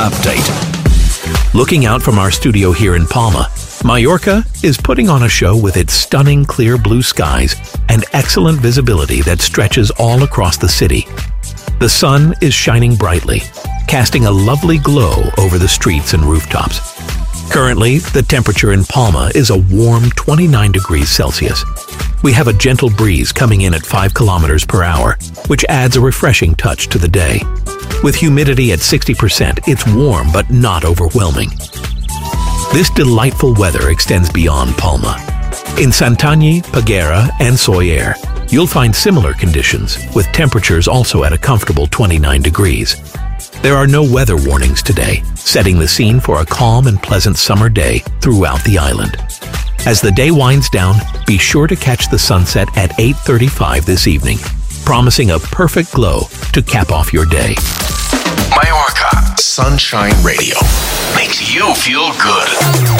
update. Looking out from our studio here in Palma, Mallorca is putting on a show with its stunning clear blue skies and excellent visibility that stretches all across the city. The sun is shining brightly, casting a lovely glow over the streets and rooftops. Currently, the temperature in Palma is a warm 29 degrees Celsius. We have a gentle breeze coming in at 5 kilometers per hour, which adds a refreshing touch to the day. With humidity at 60%, it's warm but not overwhelming. This delightful weather extends beyond Palma. In Santanyí, Peguera, and Sóller, you'll find similar conditions, with temperatures also at a comfortable 29 degrees. There are no weather warnings today, setting the scene for a calm and pleasant summer day throughout the island. As the day winds down, be sure to catch the sunset at 8:35 this evening, promising a perfect glow to cap off your day. Mallorca Sunshine Radio makes you feel good.